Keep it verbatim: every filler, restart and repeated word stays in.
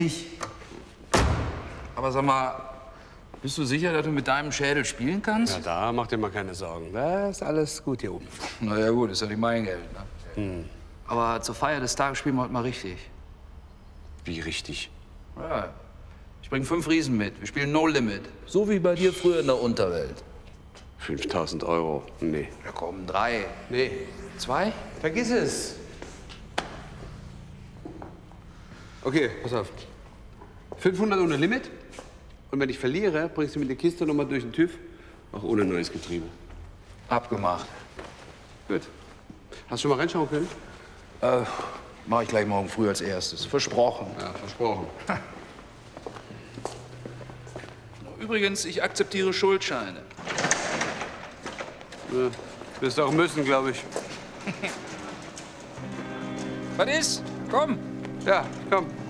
Ich. Aber sag mal, bist du sicher, dass du mit deinem Schädel spielen kannst? Na, da mach dir mal keine Sorgen. Da ist alles gut hier oben. Na ja gut, ist ja nicht mein Geld, ne? Hm. Aber zur Feier des Tages spielen wir heute mal richtig. Wie richtig? Ja. Ich bring fünf Riesen mit. Wir spielen No Limit. So wie bei dir früher in der Unterwelt. fünftausend Euro? Nee. Ja komm, drei. Nee. Zwei? Vergiss es. Okay, pass auf. fünfhundert ohne Limit. Und wenn ich verliere, bringst du mit der Kiste noch mal durch den TÜV. Auch ohne neues Getriebe. Abgemacht. Gut. Hast du schon mal reinschauen können? Äh, mach ich gleich morgen früh als erstes. Versprochen. Ja, versprochen. Übrigens, ich akzeptiere Schuldscheine. Ja, wirst du auch müssen, glaube ich. Was ist? Komm. Ja, komm.